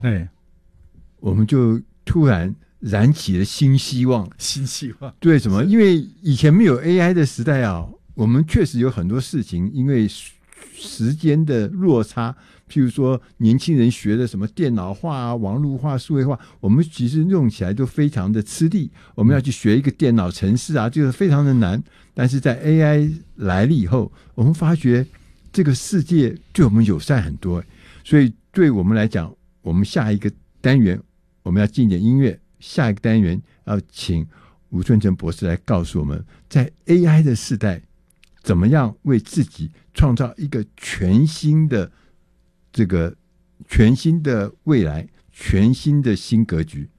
哎， 我们就突然燃起了新希望。 新希望。 对，什么？因为以前没有 AI 的时代啊，我们确实有很多事情，因为时间的落差，譬如说年轻人学的什么电脑化啊、网络化、数位化，我们其实用起来都非常的吃力。我们要去学一个电脑程式啊，这个非常的难。但是在 AI 来了以后，我们发觉这个世界对我们友善很多，所以对我们来讲，我们下一个单元我们要进点音乐，下一个单元要请吴春成博士来告诉我们，在 AI 的时代，怎么样为自己创造一个全新的未来，全新的新格局。